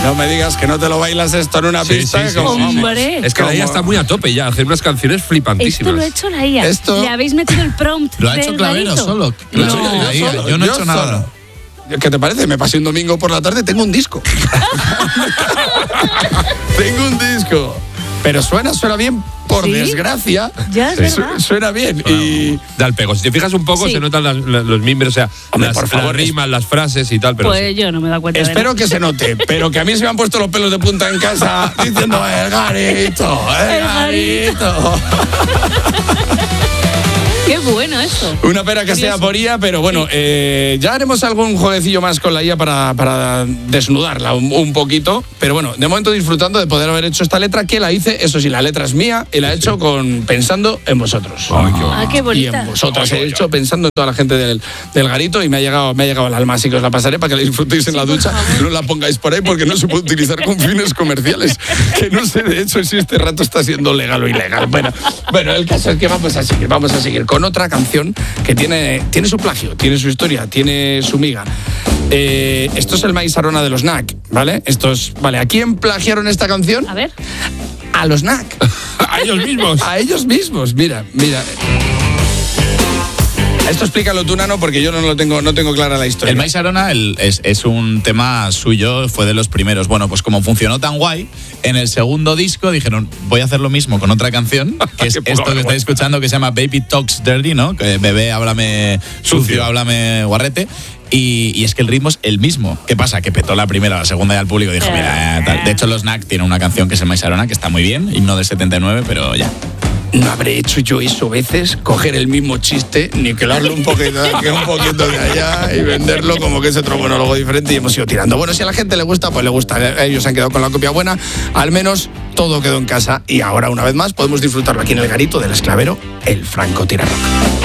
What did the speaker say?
No me digas que no te lo bailas esto en una pista. Sí. Hombre. Es que la IA está muy a tope ya, hacer unas canciones flipantísimas. Esto lo ha hecho la IA. Le habéis metido el prompt. Lo ha hecho Clavero solo. Yo no he hecho nada. ¿Qué te parece? Me pasé un domingo por la tarde, tengo un disco. Tengo un disco. Pero suena bien, por desgracia. Ya es verdad. Suena bien. Y da el pego. Si te fijas un poco, se notan los mimbres, o sea, por favor, las rimas, las frases y tal. Pero pues yo no me da cuenta. Espero que se note, pero que a mí se me han puesto los pelos de punta en casa diciendo el garito. Qué bueno esto. Una pena que sea por IA, pero bueno, ya haremos algún jueguecillo más con la IA para desnudarla un poquito. Pero bueno, de momento disfrutando de poder haber hecho esta letra, que la hice, eso sí, la letra es mía y la he hecho pensando en vosotros. Qué bonita. Y en vosotras he hecho pensando en toda la gente del garito y me ha llegado al alma, así que os la pasaré para que la disfrutéis en la ducha. No la pongáis por ahí porque no se puede utilizar con fines comerciales. Que no sé, de hecho, si este rato está siendo legal o ilegal. Bueno, el caso es que vamos a seguir con otra canción que tiene su plagio, tiene su historia, tiene su miga. Esto es el Maíz Arona de los NAC, ¿vale? ¿A quién plagiaron esta canción? A ver. A los NAC. A ellos mismos. A ellos mismos, mira. Esto explícalo tú, Nano, porque yo no tengo clara la historia. El Maíz Arona es un tema suyo, fue de los primeros. Bueno, pues como funcionó tan guay, en el segundo disco dijeron, voy a hacer lo mismo con otra canción, que es esto que estáis escuchando, que se llama Baby Talks Dirty, ¿no? Que bebé, háblame sucio, háblame guarrete. Y es que el ritmo es el mismo. ¿Qué pasa? Que petó la primera, la segunda y al público dijo, mira, tal. De hecho los NAC tienen una canción que es el Maíz Arona, que está muy bien, himno del 79, pero ya. No habré hecho yo eso veces, coger el mismo chiste, niquelarlo un poquito de aquí, un poquito de allá y venderlo como que es otro monólogo diferente y hemos ido tirando. Bueno, si a la gente le gusta, pues le gusta. Ellos han quedado con la copia buena, al menos todo quedó en casa y ahora una vez más podemos disfrutarlo aquí en el garito del Esclavero, el francotirador.